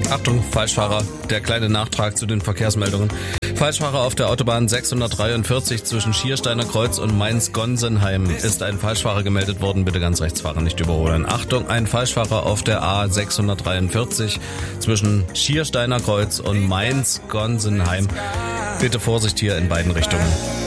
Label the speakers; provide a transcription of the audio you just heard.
Speaker 1: Achtung, Falschfahrer, der kleine Nachtrag zu den Verkehrsmeldungen. Falschfahrer auf der Autobahn 643 zwischen Schiersteiner Kreuz und Mainz-Gonsenheim ist ein Falschfahrer gemeldet worden. Bitte ganz rechts fahren, nicht überholen. Achtung, ein Falschfahrer auf der A643 zwischen Schiersteiner Kreuz und Mainz-Gonsenheim. Bitte Vorsicht hier in beiden Richtungen.